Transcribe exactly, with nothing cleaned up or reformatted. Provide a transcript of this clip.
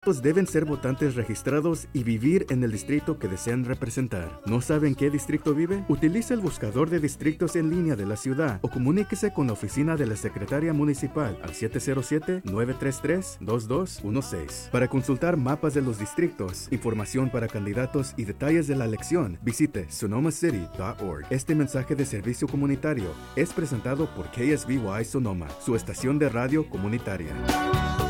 candidatos deben ser votantes registrados y vivir en el distrito que desean representar. ¿No saben qué distrito vive? Utilice el buscador de distritos en línea de la ciudad o comuníquese con la oficina de la secretaria municipal al siete cero siete, nueve tres tres, dos dos uno seis. Para consultar mapas de los distritos, información para candidatos y detalles de la elección, visite sonoma city punto org. Este mensaje de servicio comunitario es presentado por K S B Y Sonoma, su estación de radio comunitaria.